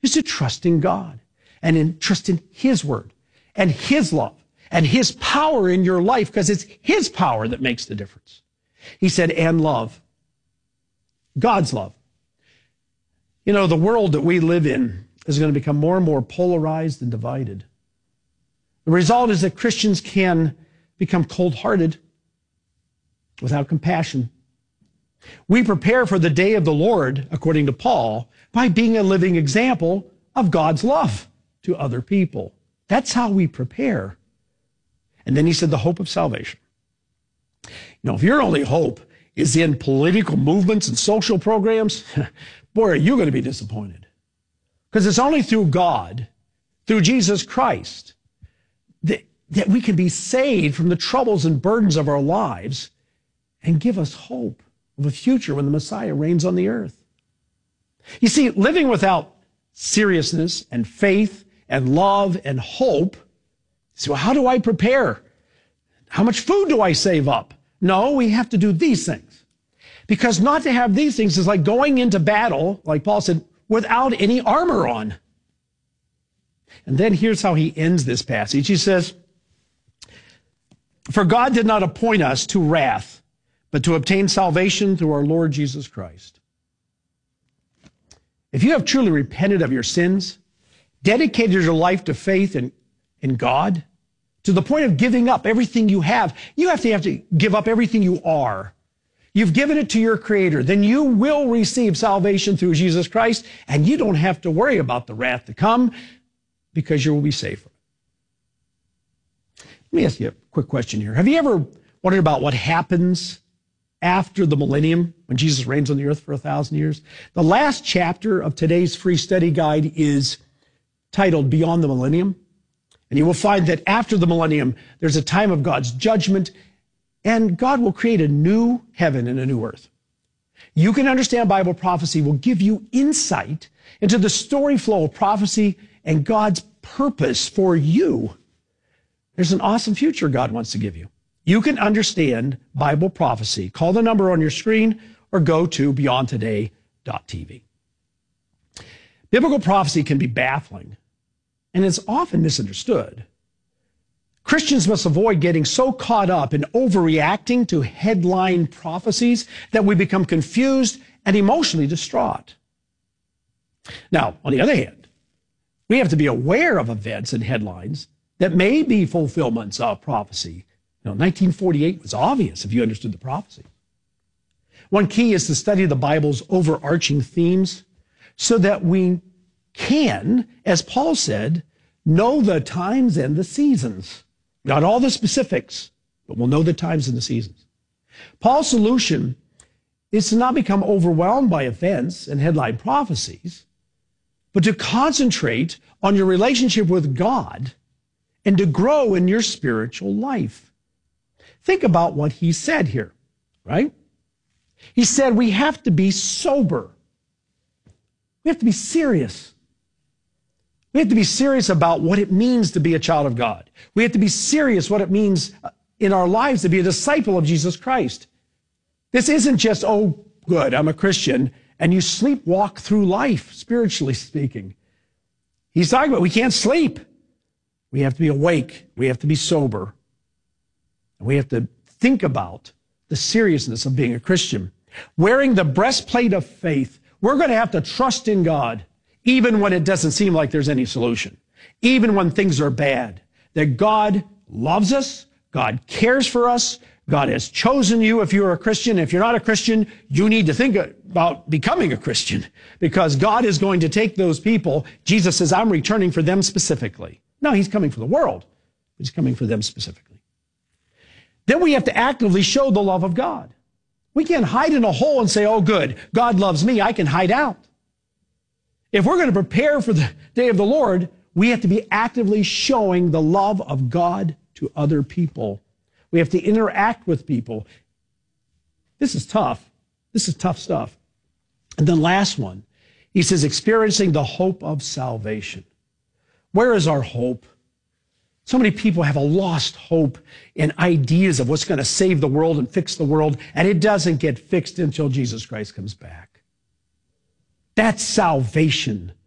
is to trust in God and trust in His word and His love and His power in your life, because it's His power that makes the difference. He said, and love. God's love. You know, the world that we live in is going to become more and more polarized and divided. The result is that Christians can become cold-hearted, without compassion. We prepare for the day of the Lord, according to Paul, by being a living example of God's love to other people. That's how we prepare. And then he said the hope of salvation. You know, if your only hope is in political movements and social programs, boy, are you going to be disappointed. Because it's only through God, through Jesus Christ, that we can be saved from the troubles and burdens of our lives and give us hope of a future when the Messiah reigns on the earth. You see, living without seriousness and faith and love and hope, so how do I prepare? How much food do I save up? No, we have to do these things. Because not to have these things is like going into battle, like Paul said, without any armor on. And then here's how he ends this passage. He says, for God did not appoint us to wrath, but to obtain salvation through our Lord Jesus Christ. If you have truly repented of your sins, dedicated your life to faith in God, to the point of giving up everything you have to give up everything you are. You've given it to your Creator, then you will receive salvation through Jesus Christ, and you don't have to worry about the wrath to come because you will be saved from it. Let me ask you a quick question here. Have you ever wondered about what happens after the millennium, when Jesus reigns on the earth for 1,000 years? The last chapter of today's free study guide is titled Beyond the Millennium. And you will find that after the millennium, there's a time of God's judgment, and God will create a new heaven and a new earth. You Can Understand Bible Prophecy will give you insight into the story flow of prophecy and God's purpose for you. There's an awesome future God wants to give you. You Can Understand Bible Prophecy. Call the number on your screen or go to beyondtoday.tv. Biblical prophecy can be baffling, and it's often misunderstood. Christians must avoid getting so caught up in overreacting to headline prophecies that we become confused and emotionally distraught. Now, on the other hand, we have to be aware of events and headlines that may be fulfillments of prophecy. You know, 1948 was obvious if you understood the prophecy. One key is to study the Bible's overarching themes so that we can, as Paul said, know the times and the seasons. Not all the specifics, but we'll know the times and the seasons. Paul's solution is to not become overwhelmed by events and headline prophecies, but to concentrate on your relationship with God and to grow in your spiritual life. Think about what he said here, right? He said we have to be sober. We have to be serious. We have to be serious about what it means to be a child of God. We have to be serious what it means in our lives to be a disciple of Jesus Christ. This isn't just, oh, good, I'm a Christian, and you sleepwalk through life, spiritually speaking. He's talking about we can't sleep. We have to be awake. We have to be sober. And we have to think about the seriousness of being a Christian. Wearing the breastplate of faith, we're going to have to trust in God, even when it doesn't seem like there's any solution, even when things are bad, that God loves us, God cares for us, God has chosen you if you're a Christian. If you're not a Christian, you need to think about becoming a Christian, because God is going to take those people. Jesus says, I'm returning for them specifically. No, he's coming for the world. He's coming for them specifically. Then we have to actively show the love of God. We can't hide in a hole and say, oh, good, God loves me, I can hide out. If we're going to prepare for the day of the Lord, we have to be actively showing the love of God to other people. We have to interact with people. This is tough. This is tough stuff. And then last one, he says, experiencing the hope of salvation. Where is our hope? So many people have a lost hope in ideas of what's going to save the world and fix the world, and it doesn't get fixed until Jesus Christ comes back. That's salvation.